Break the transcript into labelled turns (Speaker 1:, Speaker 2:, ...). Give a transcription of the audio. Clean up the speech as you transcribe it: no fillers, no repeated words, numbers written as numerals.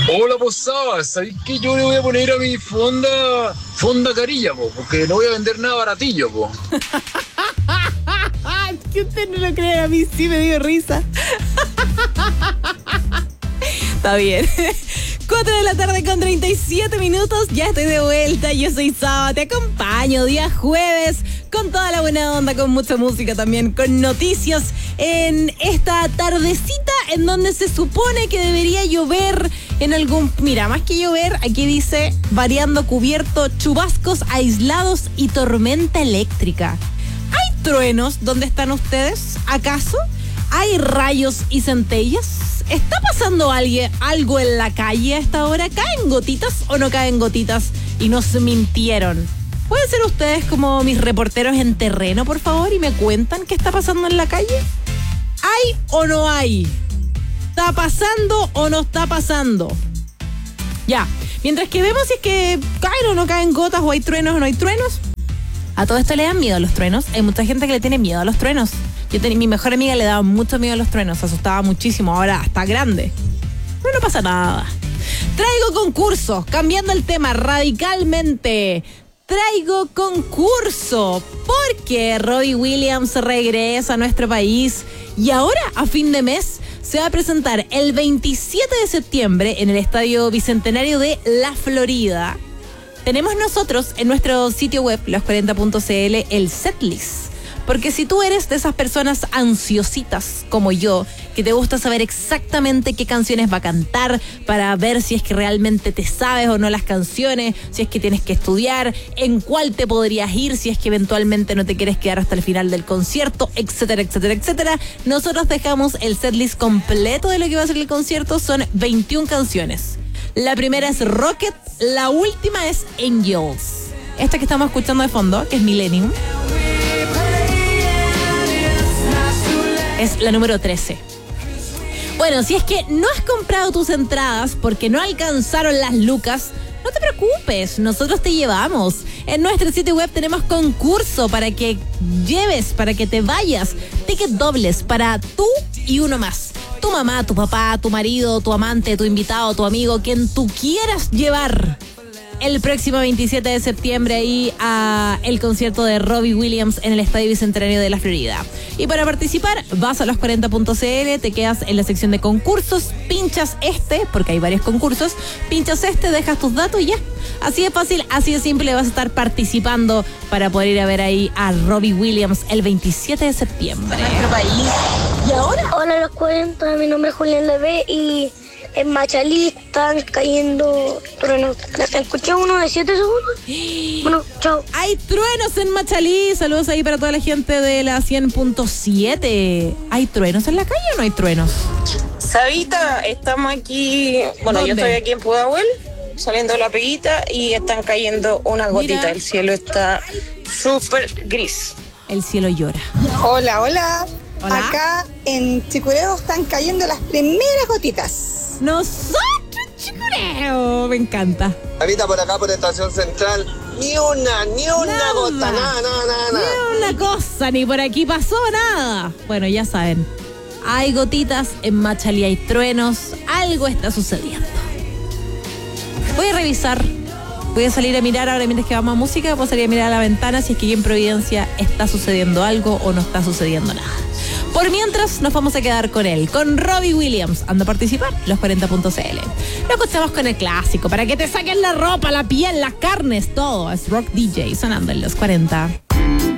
Speaker 1: Hola, posada, ¿sabes qué? Yo le voy a poner a mi fonda carilla, po, porque no voy a vender nada baratillo, po.
Speaker 2: Que usted no lo cree, a mí sí me dio risa. Está bien. 4 de la tarde con 37 minutos. Ya estoy de vuelta. Yo soy Saba. Te acompaño día jueves con toda la buena onda, con mucha música también, con noticias en esta tardecita en donde se supone que debería llover en algún... Mira, más que llover, aquí dice variando cubierto, chubascos aislados y tormenta eléctrica. ¿Hay truenos donde están ustedes? ¿Acaso? ¿Hay rayos y centellas? ¿Está pasando algo en la calle a esta hora? ¿Caen gotitas o no caen gotitas? Y nos mintieron. ¿Pueden ser ustedes como mis reporteros en terreno, por favor? Y me cuentan qué está pasando en la calle. ¿Hay o no hay? ¿Está pasando o no está pasando? Ya. Mientras que vemos si es que caen o no caen gotas, o hay truenos o no hay truenos. A todo esto le dan miedo a los truenos. Hay mucha gente que le tiene miedo a los truenos. Mi mejor amiga le daba mucho miedo a los truenos. Se asustaba muchísimo. Ahora está grande. Pero no pasa nada. Traigo concurso. Cambiando el tema radicalmente. Traigo concurso. Porque Robbie Williams regresa a nuestro país. Y ahora, a fin de mes, se va a presentar el 27 de septiembre en el Estadio Bicentenario de La Florida. Tenemos nosotros en nuestro sitio web, los40.cl, el setlist. Porque si tú eres de esas personas ansiositas como yo, que te gusta saber exactamente qué canciones va a cantar para ver si es que realmente te sabes o no las canciones, si es que tienes que estudiar, en cuál te podrías ir, si es que eventualmente no te quieres quedar hasta el final del concierto, etcétera, etcétera, etcétera, nosotros dejamos el setlist completo de lo que va a ser el concierto. Son 21 canciones. La primera es Rocket, la última es Angels. Esta que estamos escuchando de fondo, que es Millennium, es la número 13. Bueno, si es que no has comprado tus entradas porque no alcanzaron las lucas, no te preocupes, nosotros te llevamos. En nuestro sitio web tenemos concurso para que lleves, para que te vayas. Tickets dobles para tú y uno más. Tu mamá, tu papá, tu marido, tu amante, tu invitado, tu amigo, quien tú quieras llevar el próximo 27 de septiembre ahí a el concierto de Robbie Williams en el Estadio Bicentenario de La Florida. Y para participar, vas a los40.cl, te quedas en la sección de concursos, pinchas porque hay varios concursos, pinchas dejas tus datos y ya. Así de fácil, así de simple, vas a estar participando para poder ir a ver ahí a Robbie Williams el 27 de septiembre.
Speaker 3: Nuestro país. ¿Y ahora?
Speaker 4: Hola, los 40, mi nombre es Julián Levé y en Machalí están cayendo truenos. Escuché uno de 7 segundos. Bueno, chao.
Speaker 2: Hay truenos en Machalí. Saludos ahí para toda la gente de la 100.7. ¿Hay truenos en la calle o no hay truenos?
Speaker 3: Sabita, estamos aquí. Bueno,
Speaker 2: ¿dónde?
Speaker 3: Yo estoy aquí en Pudahuel, saliendo de la peguita, y están cayendo unas gotitas.
Speaker 2: Mira.
Speaker 3: El cielo está súper gris.
Speaker 2: El cielo llora.
Speaker 5: Hola, hola.
Speaker 2: Hola.
Speaker 5: Acá en Chicureo están cayendo las primeras gotitas.
Speaker 2: Nosotros, Chicureo. Me encanta.
Speaker 6: Ahorita por acá, por Estación Central, ni una
Speaker 2: Nada.
Speaker 6: gota, nada.
Speaker 2: Ni una cosa, ni por aquí pasó nada. Bueno, ya saben, hay gotitas, en Machalí hay truenos, algo está sucediendo. Voy a revisar, voy a salir a mirar ahora mientras que vamos a música, voy a salir a mirar a la ventana si es que aquí en Providencia está sucediendo algo o no está sucediendo nada. Por mientras, nos vamos a quedar con él, con Robbie Williams. Anda a participar, los40.cl. Lo escuchamos con el clásico, para que te saquen la ropa, la piel, las carnes, todo. Es Rock DJ, sonando en los 40.